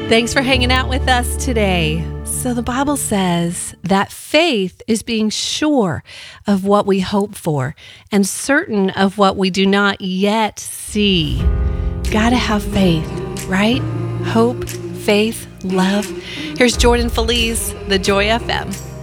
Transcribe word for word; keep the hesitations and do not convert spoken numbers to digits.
Thanks for hanging out with us today. So the Bible says that faith is being sure of what we hope for and certain of what we do not yet see. Gotta have faith, right? Hope, faith, love. Here's Jordan Feliz, The Joy F M.